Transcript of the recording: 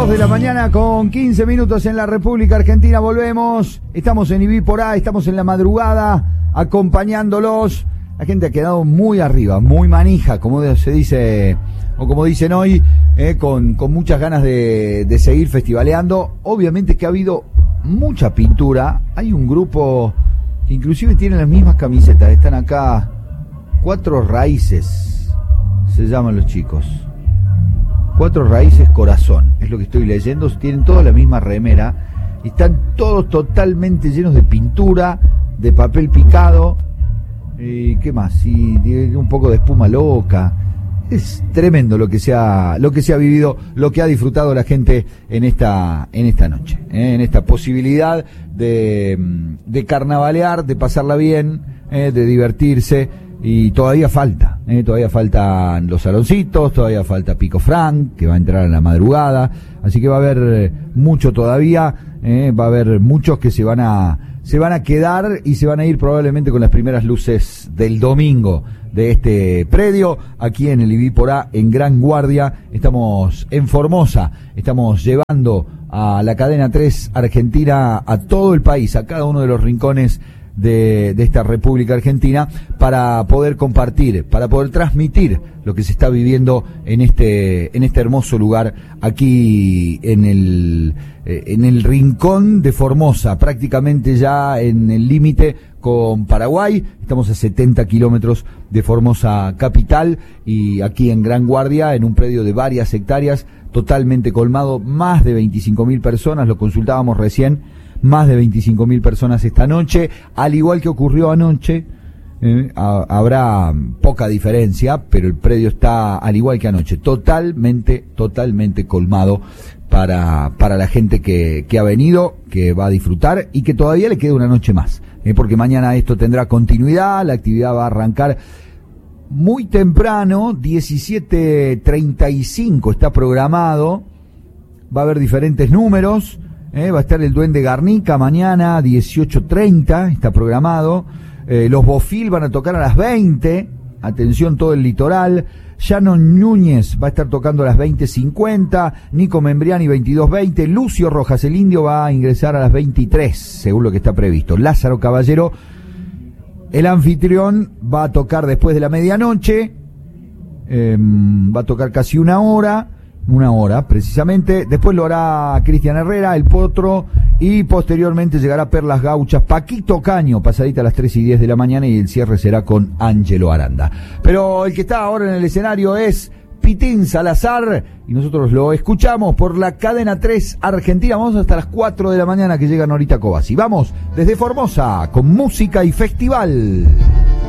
De la mañana con 15 minutos en la República Argentina, volvemos, estamos en IBI por A, estamos en la madrugada acompañándolos. La gente ha quedado muy arriba, muy manija, como se dice, o como dicen hoy, con muchas ganas de seguir festivaleando. Obviamente que ha habido mucha pintura, hay un grupo que inclusive tiene las mismas camisetas, están acá, 4 Raíces, se llaman los chicos. 4 Raíces Corazón, es lo que estoy leyendo, tienen toda la misma remera, y están todos totalmente llenos de pintura, de papel picado, y qué más, y un poco de espuma loca. Es tremendo lo que se ha vivido, lo que ha disfrutado la gente en esta noche, en esta posibilidad de carnavalear, de pasarla bien, de divertirse. Y todavía faltan los saloncitos, todavía falta Pico Frank, que va a entrar en la madrugada, así que va a haber mucho todavía, va a haber muchos que se van a quedar y se van a ir probablemente con las primeras luces del domingo de este predio, aquí en el IBI por A, en Gran Guardia. Estamos en Formosa, estamos llevando a la cadena 3 Argentina a todo el país, a cada uno de los rincones de esta República Argentina, para poder compartir, para poder transmitir lo que se está viviendo en este hermoso lugar, aquí en el rincón de Formosa, prácticamente ya en el límite con Paraguay. Estamos a 70 kilómetros de Formosa capital, y aquí en Gran Guardia, en un predio de varias hectáreas, totalmente colmado, más de 25.000 personas, lo consultábamos recién. Más de 25.000 personas esta noche, al igual que ocurrió anoche. Habrá poca diferencia, pero el predio está al igual que anoche, totalmente colmado para la gente que ha venido, que va a disfrutar y que todavía le queda una noche más, porque mañana esto tendrá continuidad. La actividad va a arrancar muy temprano, 17:35 está programado, va a haber diferentes números. Va a estar el Duende Garnica mañana, 18:30, está programado. Los Bofil van a tocar a las 20, atención todo el litoral. Shannon Núñez va a estar tocando a las 20:50, Nico Membriani 22:20, Lucio Rojas, el indio, va a ingresar a las 23, según lo que está previsto. Lázaro Caballero, el anfitrión, va a tocar después de la medianoche, va a tocar casi una hora precisamente. Después lo hará Cristian Herrera, el Potro, y posteriormente llegará Perlas Gauchas, Paquito Caño, pasadita a las 3:10 de la mañana, y el cierre será con Ángelo Aranda. Pero el que está ahora en el escenario es Pitín Salazar, y nosotros lo escuchamos por la cadena 3 Argentina. Vamos hasta las 4 de la mañana, que llega Norita Cobasi. Vamos desde Formosa con música y festival.